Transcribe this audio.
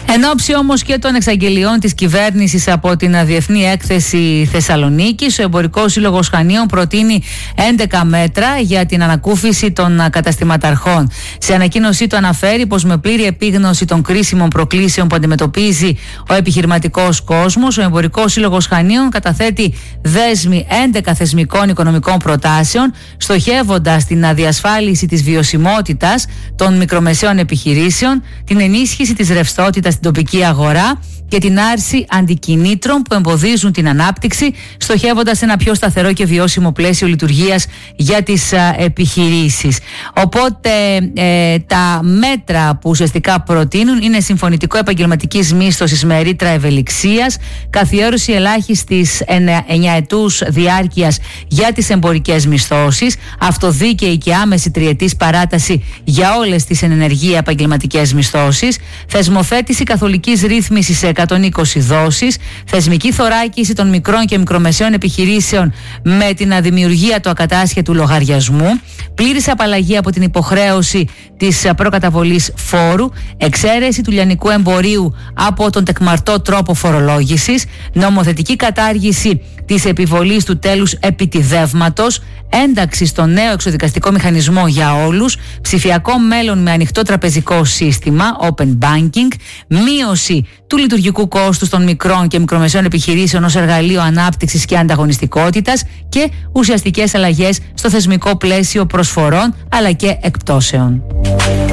Εν όψη όμως και των εξαγγελιών της κυβέρνησης από την Διεθνή Έκθεση Θεσσαλονίκης, ο Εμπορικός Σύλλογος Χανίων προτείνει 11 μέτρα για την ανακούφιση των καταστηματαρχών. Σε ανακοίνωσή του αναφέρει πως με πλήρη επίγνωση των κρίσιμων προκλήσεων που αντιμετωπίζει ο επιχειρηματικός κόσμος, ο Εμπορικός Σύλλογος Χανίων καταθέτει δέσμη 11 θεσμικών οικονομικών προτάσεων, στοχεύοντας την αδιασφάλιση της βιωσιμότητας των μικρομεσαίων επιχειρήσεων, την ενίσχυση της ρευστότητας στην τοπική αγορά και την άρση αντικινήτρων που εμποδίζουν την ανάπτυξη, στοχεύοντας ένα πιο σταθερό και βιώσιμο πλαίσιο λειτουργίας για τις επιχειρήσεις. Οπότε τα μέτρα που ουσιαστικά προτείνουν είναι συμφωνητικό επαγγελματικής μίσθωσης με ρήτρα ευελιξίας, καθιέρωση ελάχιστης 9 ετούς διάρκειας για τις εμπορικές μισθώσεις, αυτοδίκαιη και άμεση τριετής παράταση για όλες τις εν ενεργεία επαγγελματικές μισθώσεις, θεσμοθέτηση καθολικής ρύθμισης σε 120 δόσεις, θεσμική θωράκιση των μικρών και μικρομεσαίων επιχειρήσεων με την αδημιουργία του ακατάσχετου λογαριασμού, πλήρης απαλλαγή από την υποχρέωση της προκαταβολής φόρου, εξαίρεση του λιανικού εμπορίου από τον τεκμαρτό τρόπο φορολόγησης, νομοθετική κατάργηση της επιβολής του τέλους επιτιδεύματος, ένταξη στο νέο εξοδικαστικό μηχανισμό για όλους, ψηφιακό μέλλον με ανοιχτό τραπεζικό σύστημα, open banking, μείωση του λειτουργικού κόστους των μικρών και μικρομεσαίων επιχειρήσεων ως εργαλείο ανάπτυξης και ανταγωνιστικότητας και ουσιαστικές αλλαγές στο θεσμικό πλαίσιο προσφορών αλλά και εκπτώσεων.